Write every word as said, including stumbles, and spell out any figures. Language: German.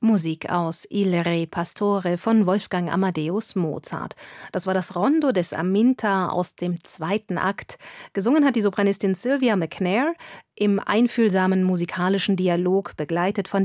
Musik aus Il Re Pastore von Wolfgang Amadeus Mozart. Das war das Rondo des Aminta aus dem zweiten Akt. Gesungen hat die Sopranistin Sylvia McNair im einfühlsamen musikalischen Dialog, begleitet von